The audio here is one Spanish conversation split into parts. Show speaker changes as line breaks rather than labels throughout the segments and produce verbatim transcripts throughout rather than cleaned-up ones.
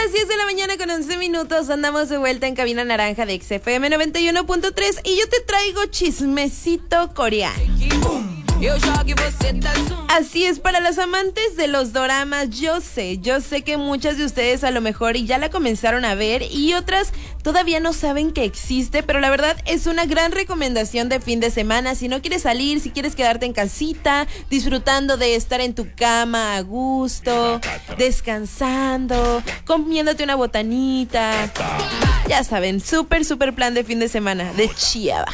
las diez de la mañana con once minutos andamos de vuelta en Cabina Naranja de X F M noventa y uno punto tres y yo te traigo chismecito coreano. Así es, para los amantes de los doramas, yo sé, yo sé que muchas de ustedes a lo mejor ya la comenzaron a ver y otras todavía no saben que existe, pero la verdad es una gran recomendación de fin de semana. Si no quieres salir, si quieres quedarte en casita, disfrutando de estar en tu cama a gusto, descansando, comiéndote una botanita. Ya saben, súper, súper plan de fin de semana, de chiava.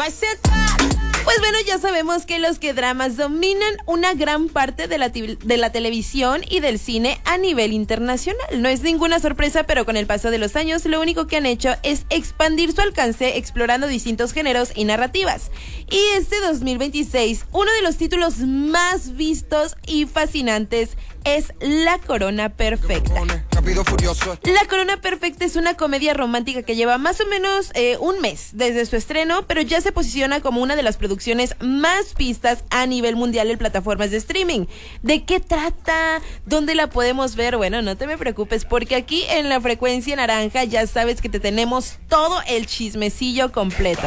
Pues bueno, ya sabemos que los K-dramas dominan una gran parte de la, de la televisión y del cine a nivel internacional. No es ninguna sorpresa, pero con el paso de los años lo único que han hecho es expandir su alcance explorando distintos géneros y narrativas. Y este dos mil veintiséis, uno de los títulos más vistos y fascinantes es La Corona Perfecta. La Corona Perfecta es una comedia romántica que lleva más o menos eh, un mes desde su estreno, pero ya se posiciona como una de las producciones más vistas a nivel mundial en plataformas de streaming. ¿De qué trata? ¿Dónde la podemos ver? Bueno, no te me preocupes, porque aquí en la Frecuencia Naranja ya sabes que te tenemos todo el chismecillo completo.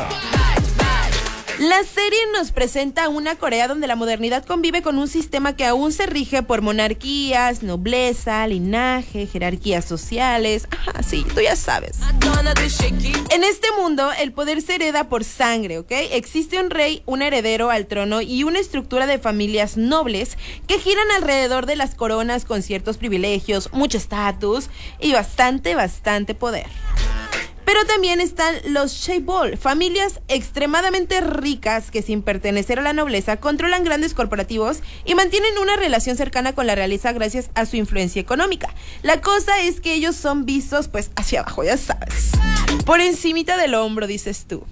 La serie nos presenta una Corea donde la modernidad convive con un sistema que aún se rige por monarquías, nobleza, linaje, jerarquías sociales. Ajá, sí, tú ya sabes. En este mundo, el poder se hereda por sangre, ¿ok? Existe un rey, un heredero al trono y una estructura de familias nobles que giran alrededor de las coronas con ciertos privilegios, mucho estatus y bastante, bastante poder. Pero también están los chaebol, familias extremadamente ricas que sin pertenecer a la nobleza controlan grandes corporativos y mantienen una relación cercana con la realeza gracias a su influencia económica. La cosa es que ellos son vistos pues hacia abajo, ya sabes, por encimita del hombro, dices tú.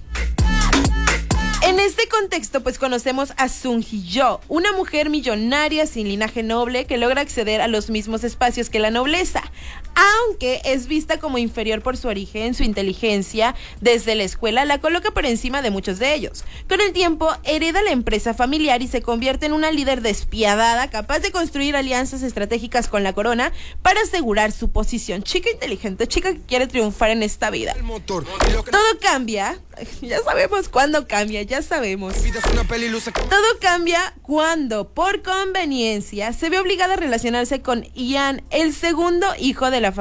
En este contexto, pues conocemos a Sung Hee-jo, una mujer millonaria sin linaje noble que logra acceder a los mismos espacios que la nobleza, aunque es vista como inferior por su origen, su inteligencia, desde la escuela la coloca por encima de muchos de ellos. Con el tiempo, hereda la empresa familiar y se convierte en una líder despiadada, capaz de construir alianzas estratégicas con la corona para asegurar su posición. Chica inteligente, chica que quiere triunfar en esta vida. Todo cambia, ya sabemos cuándo cambia, ya sabemos. Todo cambia cuando, por conveniencia, se ve obligada a relacionarse con Ian, el segundo hijo de la